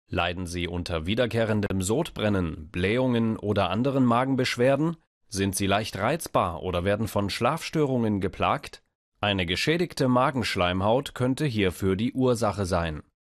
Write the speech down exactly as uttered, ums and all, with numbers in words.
Leiden Sie unter wiederkehrendem Sodbrennen, Blähungen oder anderen Magenbeschwerden? Sind Sie leicht reizbar oder werden von Schlafstörungen geplagt? Eine geschädigte Magenschleimhaut könnte hierfür die Ursache sein.